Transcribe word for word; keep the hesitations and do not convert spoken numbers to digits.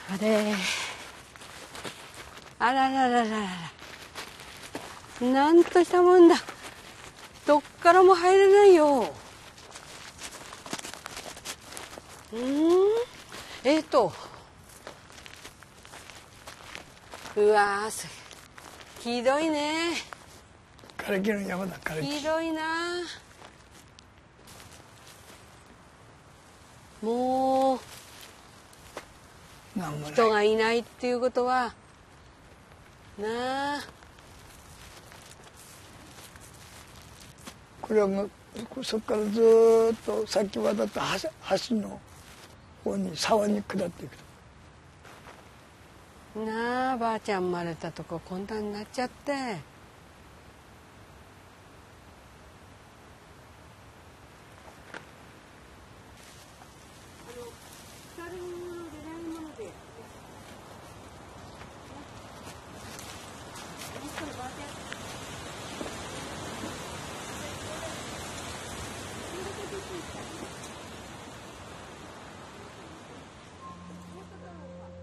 あれ、あらららららら、なんとしたもんだ。どっからも入れないよ。うん、えっと、うわー、ひどいね。 枯れ木の山だ、枯れ木。 ひどいな。もう人がいないっていうことはなあ。 これはそこからずーっと先渡った橋の方に沢に下っていくなあ、ばあちゃん生まれたとここんなになっちゃって。